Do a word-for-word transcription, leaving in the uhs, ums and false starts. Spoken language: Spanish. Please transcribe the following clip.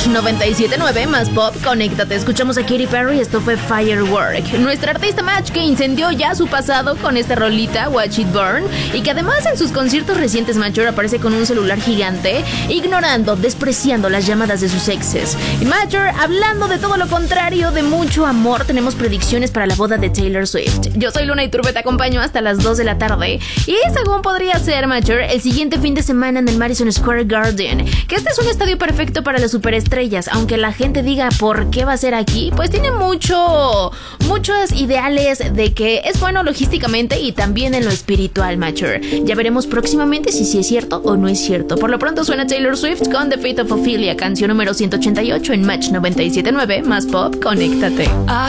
Match noventa y siete punto nueve más pop, conéctate. Escuchamos a Katy Perry, esto fue Firework. Nuestra artista Match que incendió ya su pasado con esta rolita Watch It Burn, y que además en sus conciertos recientes Major aparece con un celular gigante, ignorando, despreciando las llamadas de sus exes. Y Major, hablando de todo lo contrario, de mucho amor, tenemos predicciones para la boda de Taylor Swift. Yo soy Luna Iturbe, te acompaño hasta las dos de la tarde, y según podría ser Major, el siguiente fin de semana en el Madison Square Garden, que este es un estadio perfecto para las superestrellas, aunque la gente diga por qué va a ser aquí, pues tiene mucho, muchos ideales de que es bueno logísticamente y también en lo espiritual, Major. Ya veremos próximamente si sí es cierto o no es cierto. Por lo pronto suena Taylor Swift con The Fate of Ophelia, canción número ciento ochenta y ocho en Match noventa y siete punto nueve más pop, conéctate.